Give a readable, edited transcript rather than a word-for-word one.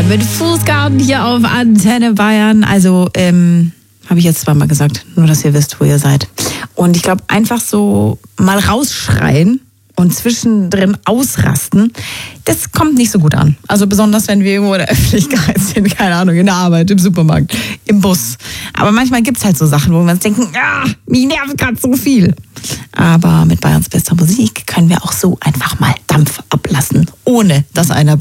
Mit Fußgarten hier auf Antenne Bayern. Also, habe ich jetzt zweimal gesagt, nur dass ihr wisst, wo ihr seid. Und ich glaube, einfach so mal rausschreien und zwischendrin ausrasten, das kommt nicht so gut an. Also besonders, wenn wir irgendwo in der Öffentlichkeit sind, keine Ahnung, in der Arbeit, im Supermarkt, im Bus. Aber manchmal gibt es halt so Sachen, wo wir uns denken, mich nervt gerade so viel. Aber mit Bayerns bester Musik können wir auch so einfach mal Dampf ablassen, ohne dass einer